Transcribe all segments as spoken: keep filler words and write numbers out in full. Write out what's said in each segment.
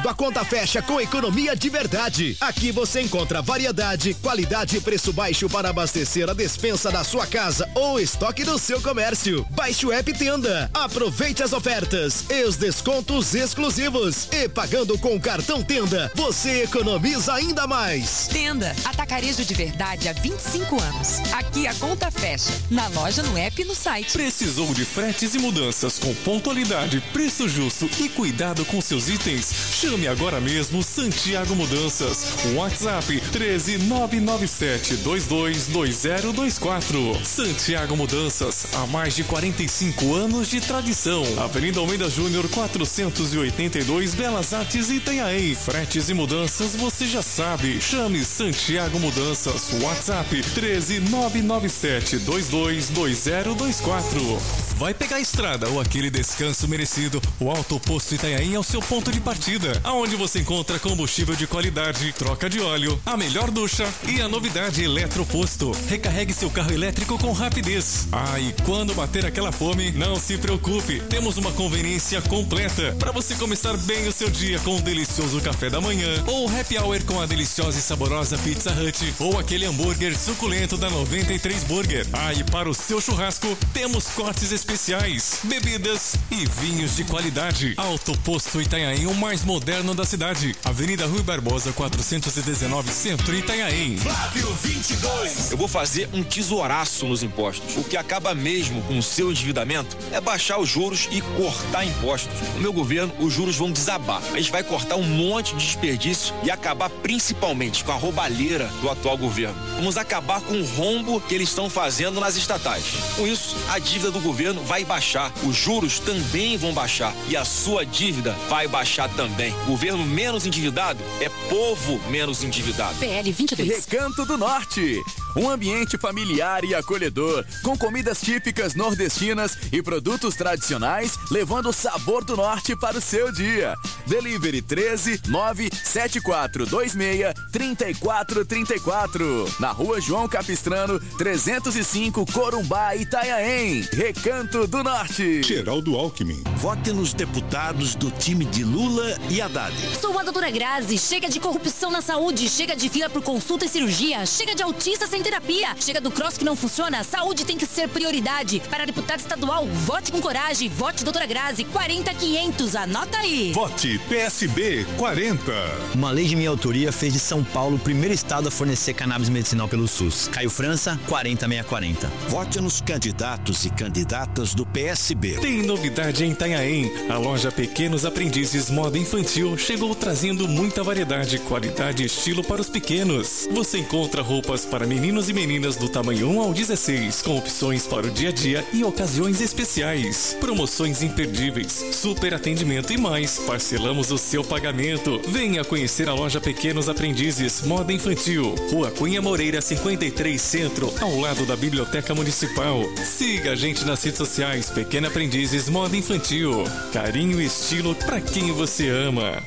a conta fecha com economia de verdade. Aqui você encontra variedade, qualidade e preço baixo para abastecer a despensa da sua casa ou estoque do seu comércio. Baixe o app Tenda. Aproveite as ofertas e os descontos exclusivos. E pagando com o cartão Tenda, você economiza ainda mais. Tenda, atacarejo de verdade há vinte e cinco anos. Aqui a conta fecha. Na loja, no app e no site. Precisou de fretes e mudanças com pontualidade, preço justo e cuidado com seus itens? Chame agora mesmo Santiago Mudanças. WhatsApp treze nove nove sete dois dois dois zero dois quatro. Santiago Mudanças, há mais de quarenta e cinco anos de tradição. Avenida Almeida Júnior quatrocentos e oitenta e dois, Belas Artes, Itanhaém. Fretes e mudanças, você já sabe. Chame Santiago Mudanças. WhatsApp treze nove nove sete dois dois dois zero dois quatro. Vai pegar a estrada ou aquele descanso merecido? O Auto Posto Itanhaém é o seu ponto de partida, aonde você encontra combustível de qualidade, troca de óleo, a melhor ducha e a novidade Eletroposto. Recarregue seu carro elétrico com rapidez. Ah, e quando bater aquela fome, não se preocupe, temos uma conveniência completa para você começar bem o seu dia com um delicioso café da manhã, ou happy hour com a deliciosa e saborosa Pizza Hut, ou aquele hambúrguer suculento da noventa e três Burger. Ah, e para o seu churrasco, temos cortes especiais, bebidas e vinhos de qualidade. Auto Posto Itanhaém, o mais moderno da cidade. Avenida Rui Barbosa, quatrocentos e dezenove, Centro, Itanhaém. Flávio vinte e dois. Eu vou fazer um tesouraço nos impostos. O que acaba mesmo com o seu endividamento é baixar os juros e cortar impostos. No meu governo, os juros vão desabar. A gente vai cortar um monte de desperdício e acabar principalmente com a roubalheira do atual governo. Vamos acabar com o rombo que eles estão fazendo nas estatais. Com isso, a dívida do governo vai baixar, os juros também vão baixar e a sua dívida vai baixar também. Governo menos endividado é povo menos endividado. P L vinte e dois. Recanto do Norte, um ambiente familiar e acolhedor, com comidas típicas nordestinas e produtos tradicionais, levando o sabor do norte para o seu dia. Delivery treze nove sete quatro dois seis três quatro três quatro, na Rua João Capistrano trezentos e cinco, Corumbá, Itanhaém. Recanto do Norte. Geraldo Alckmin. Vote nos deputados do time de Lula e Haddad. Sou a doutora Grazi. Chega de corrupção na saúde. Chega de fila por consulta e cirurgia. Chega de autista sem terapia. Chega do cross que não funciona. Saúde tem que ser prioridade. Para deputado estadual, vote com coragem. Vote doutora Grazi. quarenta quinhentos. Anota aí. Vote P S B quarenta. Uma lei de minha autoria fez de São Paulo o primeiro estado a fornecer cannabis medicinal pelo SUS. Caio França, quarenta seiscentos e quarenta. Vote nos candidatos e candidatas do P S B. Tem novidade em Itanhaém. A loja Pequenos Aprendizes Moda Infantil chegou trazendo muita variedade, qualidade e estilo para os pequenos. Você encontra roupas para meninos e meninas do tamanho um ao dezesseis, com opções para o dia a dia e ocasiões especiais. Promoções imperdíveis, super atendimento e mais. Parcelamos o seu pagamento. Venha conhecer a loja Pequenos Aprendizes Moda Infantil. Rua Cunha Moreira, cinquenta e três, Centro, ao lado da Biblioteca Municipal. Siga a gente nas redes sociais Pequena Aprendizes Moda Infantil. Carinho e estilo para quem você ama.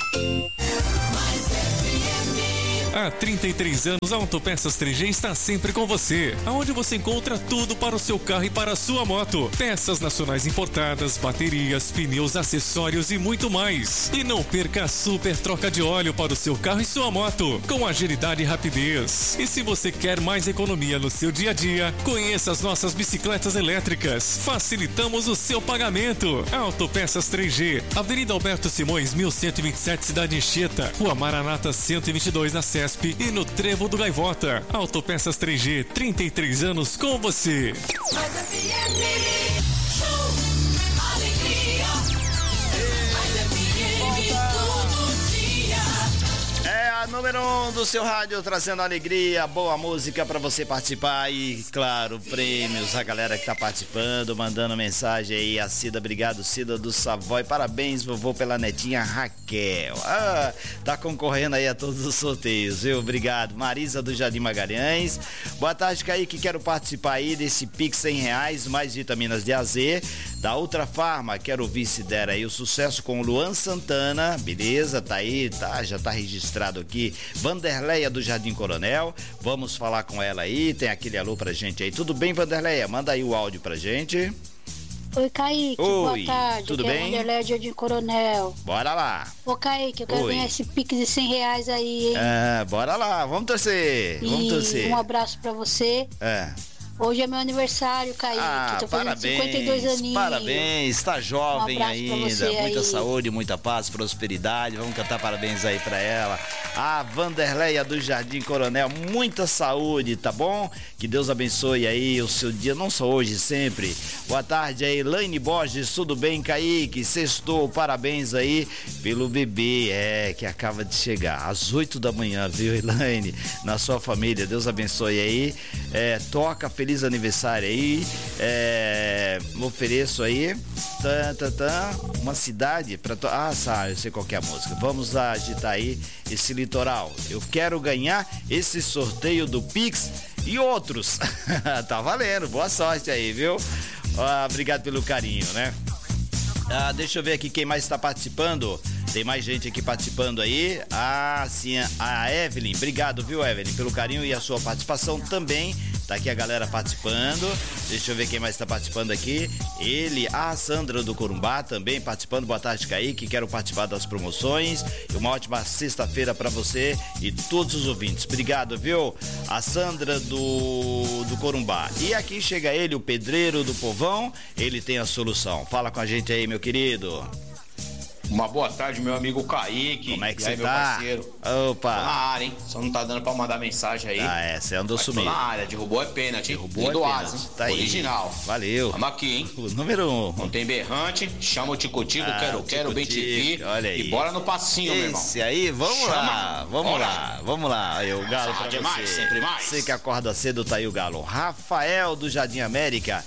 Há trinta e três anos, a Autopeças três G está sempre com você, aonde você encontra tudo para o seu carro e para a sua moto. Peças nacionais importadas, baterias, pneus, acessórios e muito mais. E não perca a super troca de óleo para o seu carro e sua moto, com agilidade e rapidez. E se você quer mais economia no seu dia a dia, conheça as nossas bicicletas elétricas. Facilitamos o seu pagamento. Autopeças três G, Avenida Alberto Simões, mil cento e vinte e sete, Cidade Anchieta, Rua Maranata cento e vinte e dois, na C E S P e no Trevo do Gaivota. Autopeças três G, trinta e três anos com você. É a número um do seu rádio, trazendo alegria, boa música pra você participar e, claro, prêmios, a galera que tá participando, mandando mensagem aí, a Cida, obrigado, Cida do Savoy, parabéns, vovô, pela netinha Raquel, ah, tá concorrendo aí a todos os sorteios, viu, obrigado. Marisa do Jardim Magalhães, boa tarde, Kaique, quero participar aí desse Pix cem reais, mais vitaminas de A Z, da Ultra Farma, quero ouvir se der aí o sucesso com o Luan Santana, beleza, tá aí, tá, já tá registrado aqui, Vanderleia do Jardim Coronel, vamos falar com ela aí, tem aquele alô pra gente aí, tudo bem, Vanderleia? Manda aí o áudio pra gente. Oi, Kaique. Oi, Boa tarde. tudo aqui bem? É Wanderlei de Coronel. Bora lá. Ô, Kaique, eu quero Oi. ganhar esse Pix de cem reais aí, hein? É, bora lá, vamos torcer. E Vamos torcer. um abraço pra você. É. Hoje é meu aniversário, Kaique. Ah, Tô fazendo parabéns, cinquenta e dois aninhos. parabéns, tá jovem Um abraço pra ainda, você muita aí. saúde, muita paz, prosperidade, vamos cantar parabéns aí pra ela. A Wanderleia do Jardim Coronel, muita saúde, tá bom? Que Deus abençoe aí o seu dia, não só hoje, sempre. Boa tarde aí, Elaine Borges, tudo bem, Kaique? Sextou, parabéns aí pelo bebê, é, que acaba de chegar, às oito da manhã, viu, Elaine? Na sua família, Deus abençoe aí, é, toca, feliz aniversário aí, é, ofereço aí, tan, tan, tan, uma cidade pra... To... Ah, sabe, eu sei qual que é a música. Vamos agitar aí esse litoral. Eu quero ganhar esse sorteio do Pix e outros. Tá valendo, boa sorte aí, viu? Ah, obrigado pelo carinho, né? Ah, deixa eu ver aqui quem mais está participando. Tem mais gente aqui participando aí. Ah, sim, a Evelyn. Obrigado, viu, Evelyn, pelo carinho e a sua participação também. Tá aqui a galera participando. Deixa eu ver quem mais está participando aqui. Ele, a Sandra do Corumbá também participando. Boa tarde, Kaique. Quero participar das promoções. E uma ótima sexta-feira para você e todos os ouvintes. Obrigado, viu? A Sandra do, do Corumbá. E aqui chega ele, o pedreiro do povão. Ele tem a solução. Fala com a gente aí, meu querido. Uma boa tarde, meu amigo Kaique. Como é que e você aí, meu tá? parceiro? Opa! Tô na área, hein? Só não tá dando pra mandar mensagem aí. Ah, é, você andou Mas sumido. Tô na área, derrubou é pênalti. Derrubou é do pênalti. Asa, Tá aí. original. Valeu. Vamos aqui, hein? O número um. Não tem berrante, chama o Tico-Tico, Ah, quero, o quero bem te Tico-Tico, vi. olha aí. E bora no passinho, meu irmão. Esse aí, vamos Chama. lá, vamos Bora. lá, vamos lá. Aí, o Galo pra Demais, você. sempre mais. Você que acorda cedo, tá aí o Galo. Rafael do Jardim América.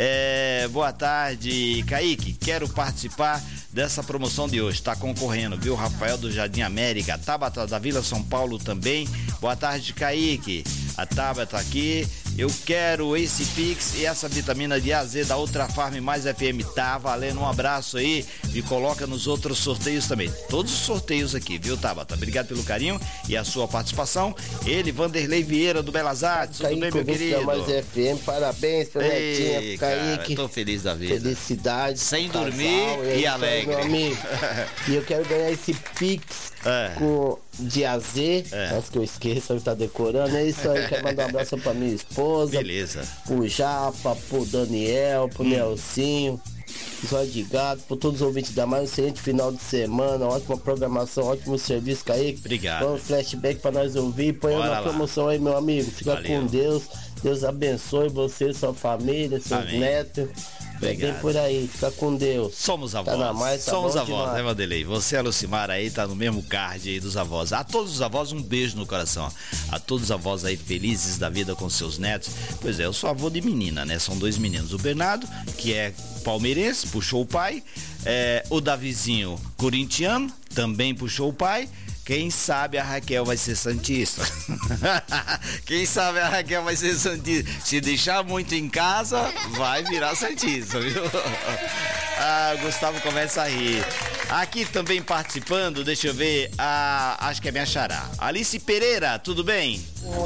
É, boa tarde, Kaique. Quero participar dessa promoção de hoje. Tá concorrendo, viu? Rafael do Jardim América. Tabata da Vila São Paulo também. Boa tarde, Kaique. A Tabata aqui. Eu quero esse Pix e essa vitamina de A Z da Ultra Farm mais F M. Tá valendo, um abraço aí. Me coloca nos outros sorteios também. Todos os sorteios aqui, viu, Tabata? Obrigado pelo carinho e a sua participação. Ele, Vanderlei Vieira do Belas Artes. Tudo bem, meu querido? Mais F M, parabéns pro Netinha, pro Kaique. Tô feliz da vida. Felicidade. Sem casal, dormir é e isso, alegre. Meu amigo. E eu quero ganhar esse Pix é. com de A Z. É. Antes que eu esqueça, eu tá decorando. É isso aí. Quero mandar um abraço pra minha esposa. Beleza. Pro Japa, pro Daniel, pro hum. Nelsinho. Zóio de Gato, por todos os ouvintes da mais um excelente final de semana, ótima programação, ótimo serviço, Kaique. Obrigado. Põe um flashback pra nós ouvir, põe Bora na lá. promoção aí, meu amigo. Fica Valeu. com Deus. Deus abençoe você, sua família, seus Amém. netos. Vem por aí, fica com Deus. Somos avós. Tá na mais, tá Somos avós, demais. né, Vanderlei? Você, a Lucimara aí, tá no mesmo card aí dos avós. A todos os avós, um beijo no coração. A todos os avós aí felizes da vida com seus netos. Pois é, eu sou avô de menina, né? São dois meninos. O Bernardo, que é palmeirense, puxou o pai. É, o Davizinho, corintiano, também puxou o pai. Quem sabe a Raquel vai ser santista. Quem sabe a Raquel vai ser santista. Se deixar muito em casa, vai virar santista, viu? Ah, o Gustavo começa a rir. Aqui também participando, deixa eu ver, a, acho que é minha xará. Alice Pereira, tudo bem?